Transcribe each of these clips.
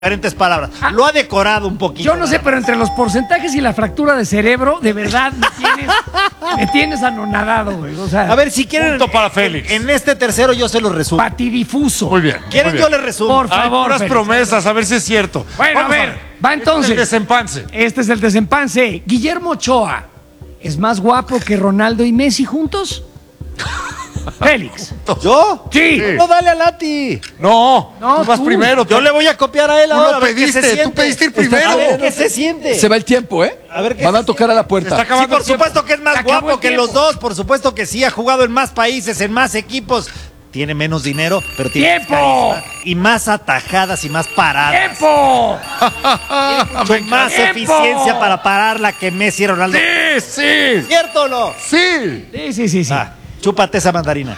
diferentes palabras. Lo ha decorado un poquito. Yo no sé, pero entre los porcentajes y la fractura de cerebro, de verdad me tienes anonadado, güey. O sea, a ver, si quieren. Punto para Félix. En este tercero yo se lo resumo. patidifuso. Muy bien. ¿Quieren? muy Yo bien. le resumo. Por favor. Hay puras Félix. promesas, a ver si es cierto. Bueno, Vamos a ver, va entonces. El desempance. Este es el desempance. Guillermo Ochoa es más guapo que Ronaldo y Messi juntos. Félix. ¿Yo? Sí. No, dale a Lati. No, No, tú vas tú. primero. Yo le voy a copiar a él Tú ahora. lo a ver qué se pediste, tú siente. pediste ir primero. A ver qué se siente. Se va el tiempo, ¿eh? A ver qué Van a se tocar a la Está puerta. Sí, acabando por el tiempo. supuesto que es más Acabó guapo el que tiempo. los dos. Por supuesto que sí. Ha jugado en más países, en más equipos. Tiene menos dinero, pero tiene más ¡Tiempo! carisma y más atajadas y más paradas. ¡Tiempo! Mucho más ¡Tiempo! eficiencia para pararla que Messi y Ronaldo. Sí. ¿Cierto o no? Sí. Sí. Ah, chúpate esa mandarina.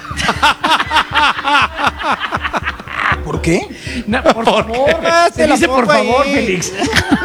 ¿Por qué? No, por favor. Te Se la dice por pongo favor, ahí. Félix.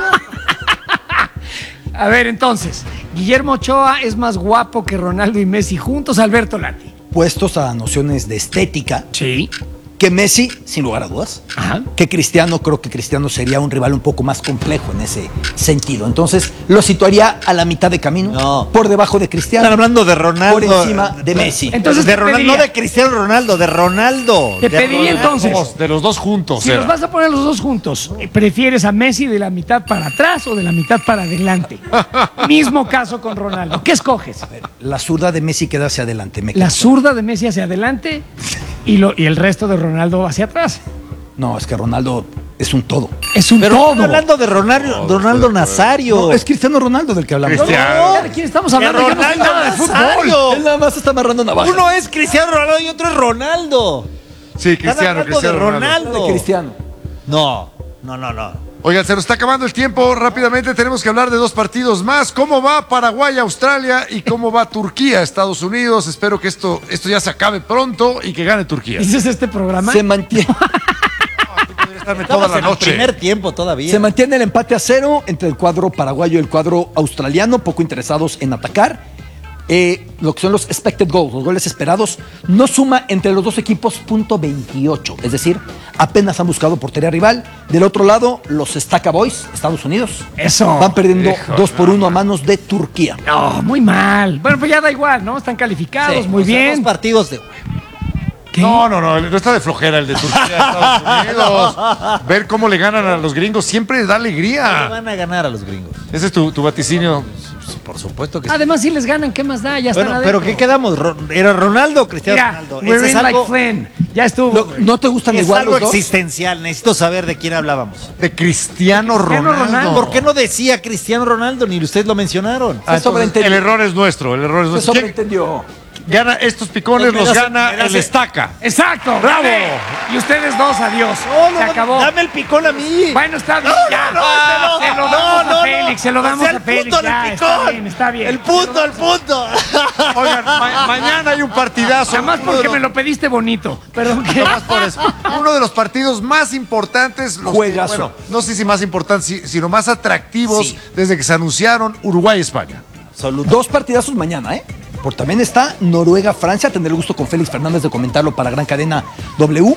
A ver, entonces, Guillermo Ochoa es más guapo que Ronaldo y Messi juntos, Alberto Lati. Puestos a nociones de estética, Sí. que Messi, sin lugar a dudas, Ajá. que Cristiano, creo que Cristiano sería un rival un poco más complejo en ese sentido. Entonces, lo situaría a la mitad de camino, No. por debajo de Cristiano, Están hablando de Ronaldo. por encima de Messi. Entonces, de te Ronaldo, pediría- no de Cristiano Ronaldo, de Ronaldo. Te De pediría Ronaldo. entonces, De los dos juntos. si era. los vas a poner los dos juntos, ¿prefieres a Messi de la mitad para atrás o de la mitad para adelante? Mismo caso con Ronaldo. ¿Qué escoges? La zurda de Messi queda hacia adelante. Me La quedo. zurda de Messi hacia adelante y el resto de Ronaldo hacia atrás. No, es que Ronaldo es un todo. Es un Pero todo. están hablando de Ronaldo Nazario. No, es Cristiano Ronaldo del que hablamos. Cristiano. ¿De quién estamos hablando? Yo no sé Ronaldo nada de fútbol. Nazario. Él nada más está amarrando navajas. Uno es Cristiano Ronaldo y otro es Ronaldo. Sí, Están Cristiano, hablando de Cristiano Ronaldo. Ronaldo. De Cristiano. No. Oigan, se nos está acabando el tiempo. Rápidamente tenemos que hablar de dos partidos más. ¿Cómo va Paraguay, Australia y cómo va Turquía, Estados Unidos? Espero que esto ya se acabe pronto y que gane Turquía. ¿Dices este programa? Se mantiene. Podría estarme Estamos toda la en el noche. primer tiempo todavía. Se mantiene el empate a 0 entre el cuadro paraguayo y el cuadro australiano, poco interesados en atacar. Lo que son los expected goals, los goles esperados, no suma entre los dos equipos .28, es decir, apenas han buscado portería rival. Del otro lado, los Staka Boys, Estados Unidos, Eso. van perdiendo Híjole, 2-1 a manos de Turquía. No, muy mal. Bueno, pues ya da igual, ¿no? Están calificados, Sí, muy o sea, bien. Dos partidos de. ¿Qué? No está de flojera el de Turquía, Estados Unidos. Ver cómo le ganan a los gringos siempre da Le alegría. van a ganar a los gringos. Ese es tu vaticinio. Por supuesto que sí. Además, si les ganan, ¿qué más da? Ya están Bueno, adentro. pero ¿qué quedamos? ¿Era Ronaldo o Cristiano Mira, Ronaldo? we're Ese es in like algo, Flynn. Ya estuvo. ¿No te gustan es igual algo los dos? existencial. Necesito saber de quién hablábamos. De Cristiano Cristiano Ronaldo. Ronaldo. ¿Por qué no decía Cristiano Ronaldo? Ni ustedes lo mencionaron. Se Entonces, sobreentendió. el error es nuestro. El error es Se nuestro. ¿Quién sobreentendió. gana estos picones? Me Los das- gana me das- el Estaca. Exacto. ¡Bravo! gané. Y ustedes dos, adiós. Se acabó. Dame el picón a mí. Bueno, está bien. ya. Se lo no, damos no, a Félix. Se lo O damos sea, a el Félix. punto del Ya, picón. está bien, está bien. El punto, el punto. Oigan, mañana hay un partidazo. Nada más porque me lo pediste bonito. Perdón, ¿qué? Nomás por eso. Uno de los partidos más importantes, Juegazo. bueno, no sé si más importantes, sino más atractivos Sí. desde que se anunciaron Uruguay-España. Dos partidazos mañana, ¿eh? Por también está Noruega-Francia. Tendré el gusto con Félix Fernández de comentarlo para Gran Cadena W.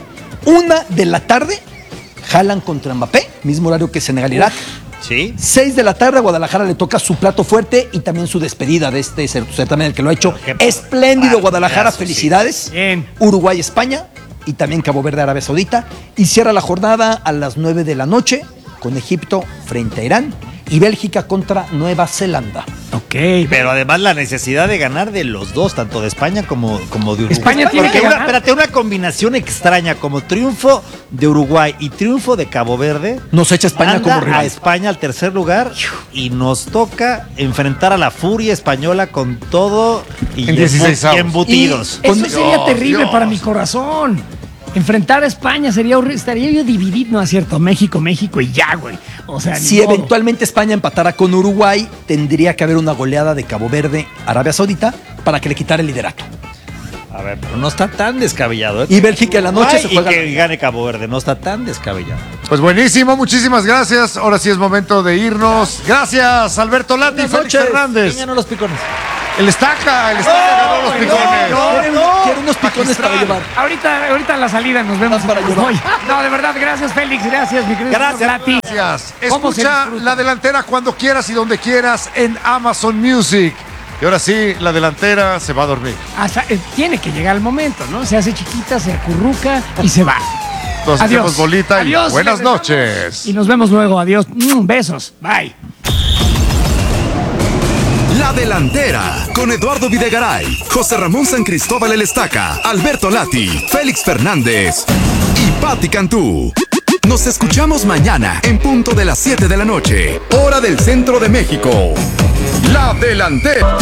1:00 p.m, Haaland contra Mbappé, mismo horario que Senegal-Irak. Sí. 6:00 p.m, a Guadalajara le toca su plato fuerte y también su despedida de este certamen, el que lo ha hecho Qué espléndido Guadalajara. partidazo, Felicidades. sí. Bien. Uruguay-España y también Cabo Verde, Arabia Saudita. Y cierra la jornada a las 9 de la noche con Egipto frente a Irán y Bélgica contra Nueva Zelanda. Ok. Pero además la necesidad de ganar de los dos, tanto de España como de Uruguay. España tiene Porque que ganar. espérate, una combinación extraña como triunfo de Uruguay y triunfo de Cabo Verde. Nos echa España Manda como rival. a España al tercer lugar y nos toca enfrentar a la furia española con todo y, En 16avos. y embutidos. Eso Con- sería Dios, terrible Dios. para mi corazón. Enfrentar a España sería horrible. Estaría yo dividido, ¿no es cierto? México y ya, güey. O sea, ni Si modo. eventualmente España empatara con Uruguay, tendría que haber una goleada de Cabo Verde, Arabia Saudita, para que le quitara el liderato. A ver, pero no está tan descabellado. ¿eh? Y Bélgica en la noche Ay, se juega. Y que gane Cabo Verde, no está tan descabellado. Pues buenísimo, muchísimas gracias. Ahora sí es momento de irnos. Gracias, Alberto Lati, Buenas Félix noches. Fernández. Vengan los picones. El estaca ganó los picones. Quiero unos picones para llevar. Ahorita a la salida nos vemos. Para llevar. Oye, no, de verdad, gracias, Félix. Gracias, mi querido Gracias. Lati. Gracias. ¿Cómo se Escucha disfruta? La Delantera cuando quieras y donde quieras en Amazon Music. Y ahora sí, La Delantera se va a dormir. Tiene que llegar el momento, ¿no? Se hace chiquita, se acurruca y se va. Nos Adiós. hacemos bolita Adiós, y buenas regresamos. noches. Y nos vemos luego. Adiós. Besos. Bye. La Delantera, con Eduardo Videgaray, José Ramón San Cristóbal El Estaca, Alberto Lati, Félix Fernández y Patti Cantú. Nos escuchamos mañana en punto de las 7 de la noche, hora del centro de México. La Delantera.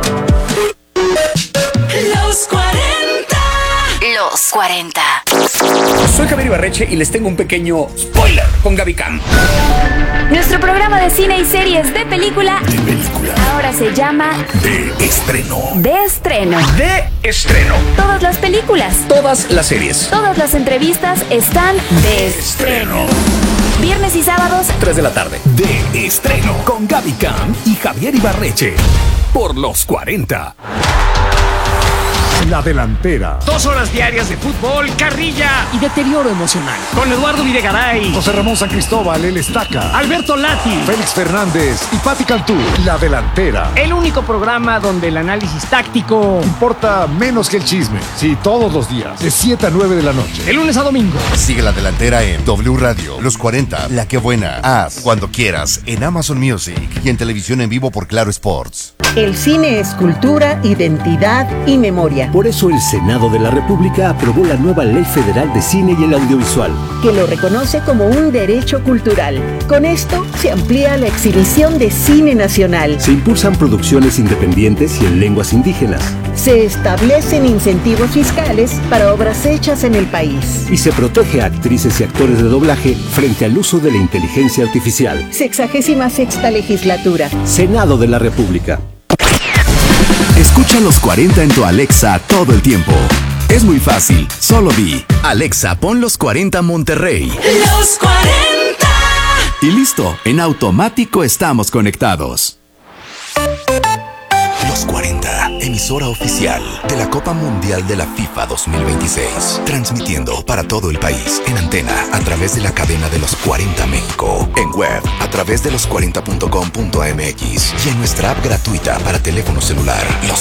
Los 40. Los 40. Soy Javier Ibarreche y les tengo un pequeño spoiler con Gaby Cam. Nuestro programa de cine y series de película ahora se llama De estreno. De Estreno. De estreno. Todas las películas, Todas las series. todas las entrevistas están de estreno. Viernes y sábados 3 de la tarde. De estreno. Con Gaby Cam y Javier Ibarreche. Por los 40. La Delantera. 2 horas diarias de fútbol, carrilla y deterioro emocional. Con Eduardo Videgaray, José Ramón San Cristóbal, El Estaca, Alberto Lati. Félix Fernández y Patti Cantú. La Delantera. El único programa donde el análisis táctico, Importa menos que el chisme. Sí, todos los días, de 7 a 9 de la noche. de lunes a domingo. Sigue La Delantera en W Radio, Los 40, La Que Buena, Haz, cuando quieras, en Amazon Music y en televisión en vivo por Claro Sports. El cine es cultura, identidad y memoria, Por eso el Senado de la República aprobó la nueva Ley Federal de Cine y el Audiovisual. que lo reconoce como un derecho cultural. Con esto se amplía la exhibición de cine nacional. Se impulsan producciones independientes y en lenguas indígenas. Se establecen incentivos fiscales para obras hechas en el país. Y se protege a actrices y actores de doblaje frente al uso de la inteligencia artificial. 66ª legislatura. Senado de la República. Escucha los 40 en tu Alexa todo el tiempo. Es muy fácil, solo di Alexa, pon los 40 Monterrey. Los 40. Y listo, en automático estamos conectados. Los 40, emisora oficial de la Copa Mundial de la FIFA 2026. Transmitiendo para todo el país en antena a través de la cadena de los 40 México. En web a través de los40.com.mx y en nuestra app gratuita para teléfono celular. Los